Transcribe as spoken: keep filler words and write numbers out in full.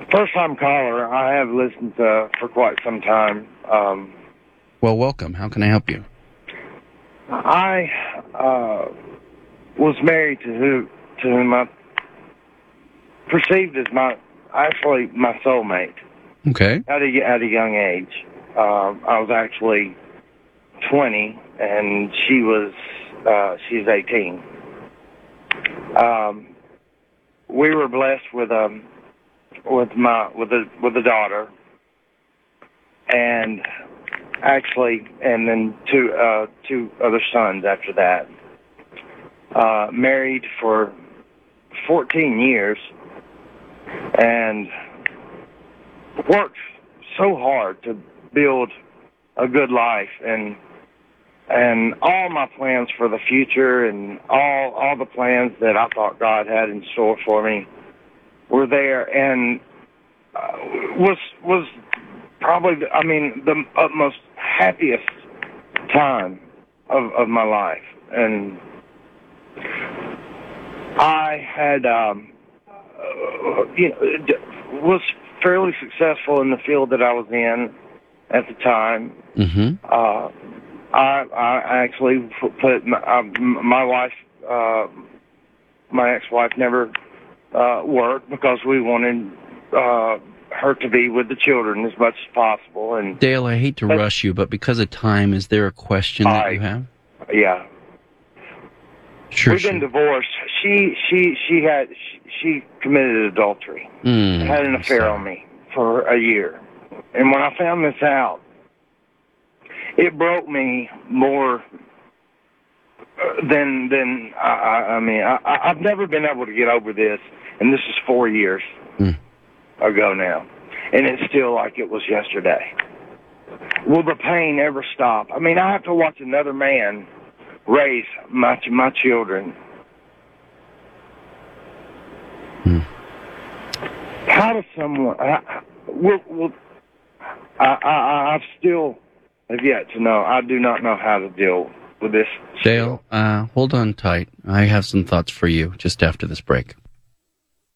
First time caller. I have listened to for quite some time. Um, well, welcome. How can I help you? I uh, was married to who to whom I perceived as my actually my soulmate. Okay. At a at a young age, um, I was actually twenty, and she was uh, she's eighteen. Um, we were blessed with um with my with a with a daughter, and actually, and then two uh, two other sons after that. Uh, married for fourteen years, and worked so hard to build a good life, and and all my plans for the future, and all all the plans that I thought God had in store for me were there, and uh, was was probably, I mean, the utmost happiest time of of my life. And I had, um, uh, you know, was fairly successful in the field that I was in at the time. Mm-hmm. Uh, I, I actually put my, uh, my wife, uh, my ex-wife, never uh, worked because we wanted uh, her to be with the children as much as possible. And Dale, I hate to rush you, but because of time, is there a question that I, you have? Yeah. Sure. We've sure. been divorced. She she she had she, she committed adultery. Mm, had an affair sorry. on me for a year, and when I found this out, it broke me more than than I, I, I mean I, I've never been able to get over this, and this is four years mm. ago now, and it's still like it was yesterday. Will the pain ever stop? I mean, I have to watch another man raise my my children. Hmm. How does someone? I, will, will, I, I I've still have yet to know. I do not know how to deal with this. Dale, uh, hold on tight. I have some thoughts for you just after this break.